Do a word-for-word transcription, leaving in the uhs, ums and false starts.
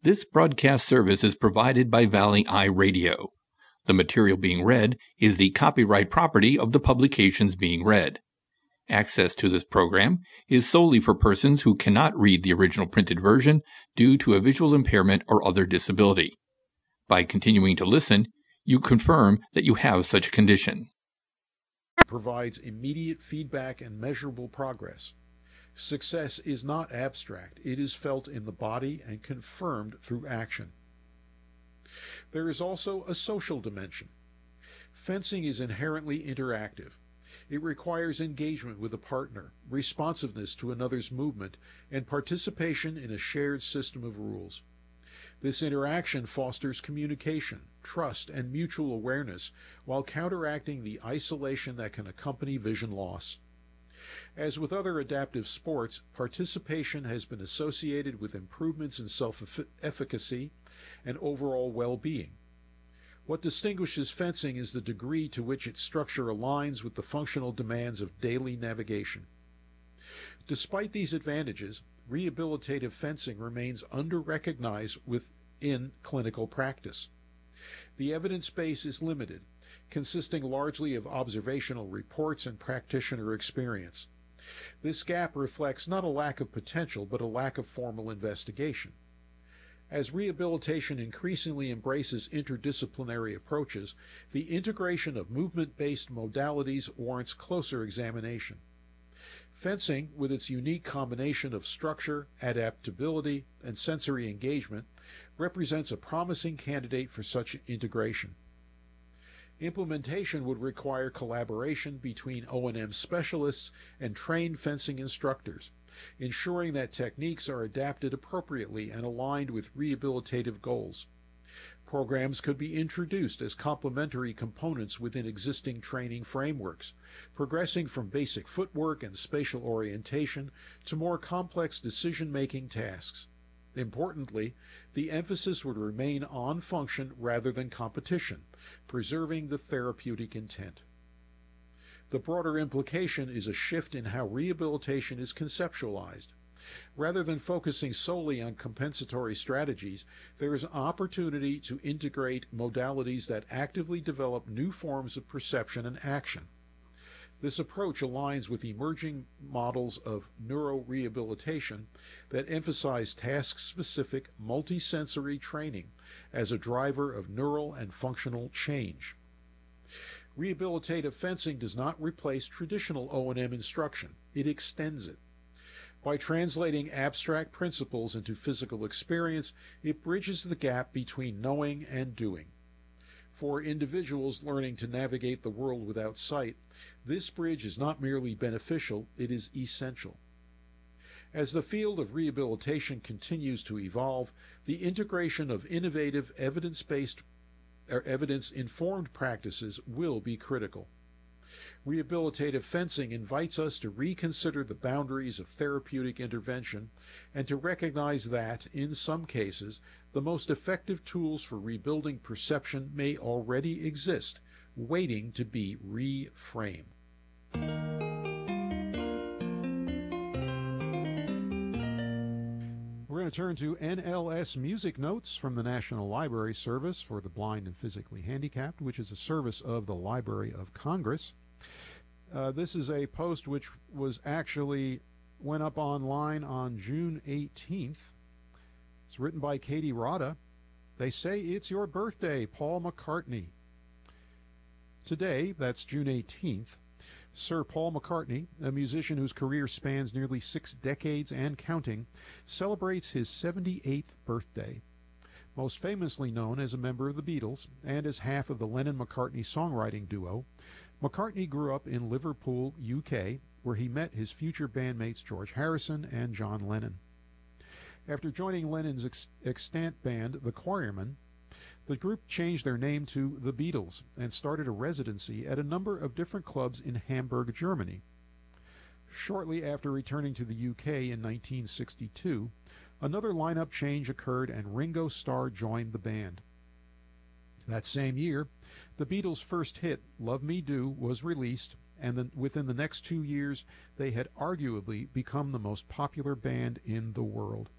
This broadcast service is provided by Valley Eye Radio. The material being read is the copyright property of the publications being read. Access to this program is solely for persons who cannot read the original printed version due to a visual impairment or other disability. By continuing to listen, you confirm that you have such a condition. Provides immediate feedback and measurable progress. Success is not abstract. It is felt in the body and confirmed through action. There is also a social dimension. Fencing is inherently interactive. It requires engagement with a partner, responsiveness to another's movement, and participation in a shared system of rules. This interaction fosters communication, trust, and mutual awareness while counteracting the isolation that can accompany vision loss. As with other adaptive sports, participation has been associated with improvements in self-efficacy and overall well-being. What distinguishes fencing is the degree to which its structure aligns with the functional demands of daily navigation. Despite these advantages, rehabilitative fencing remains under-recognized within clinical practice. The evidence base is limited, consisting largely of observational reports and practitioner experience. This gap reflects not a lack of potential, but a lack of formal investigation. As rehabilitation increasingly embraces interdisciplinary approaches, the integration of movement-based modalities warrants closer examination. Fencing, with its unique combination of structure, adaptability, and sensory engagement, represents a promising candidate for such integration. Implementation would require collaboration between O and M specialists and trained fencing instructors, ensuring that techniques are adapted appropriately and aligned with rehabilitative goals. Programs could be introduced as complementary components within existing training frameworks, progressing from basic footwork and spatial orientation to more complex decision-making tasks. Importantly, the emphasis would remain on function rather than competition, preserving the therapeutic intent. The broader implication is a shift in how rehabilitation is conceptualized. Rather than focusing solely on compensatory strategies, there is an opportunity to integrate modalities that actively develop new forms of perception and action. This approach aligns with emerging models of neurorehabilitation that emphasize task-specific, multisensory training as a driver of neural and functional change. Rehabilitative fencing does not replace traditional O and M instruction. It extends it. By translating abstract principles into physical experience, it bridges the gap between knowing and doing. For individuals learning to navigate the world without sight, this bridge is not merely beneficial, it is essential. As the field of rehabilitation continues to evolve, the integration of innovative evidence-based or evidence-informed practices will be critical. Rehabilitative fencing invites us to reconsider the boundaries of therapeutic intervention and to recognize that, in some cases, the most effective tools for rebuilding perception may already exist, waiting to be reframed. We're going to turn to N L S Music Notes from the National Library Service for the Blind and Physically Handicapped, which is a service of the Library of Congress. Uh, this is a post which was actually went up online on June eighteenth. It's written by Katie Rada. They say it's your birthday, Paul McCartney. Today, that's June eighteenth, Sir Paul McCartney, a musician whose career spans nearly six decades and counting, celebrates his seventy-eighth birthday. Most famously known as a member of the Beatles and as half of the Lennon-McCartney songwriting duo, McCartney grew up in Liverpool, U K, where he met his future bandmates George Harrison and John Lennon. After joining Lennon's ex- extant band, The Quarrymen, the group changed their name to The Beatles and started a residency at a number of different clubs in Hamburg, Germany. Shortly after returning to the U K in nineteen sixty-two, another lineup change occurred and Ringo Starr joined the band. That same year, the Beatles' first hit, Love Me Do, was released, and then within the next two years, they had arguably become the most popular band in the world.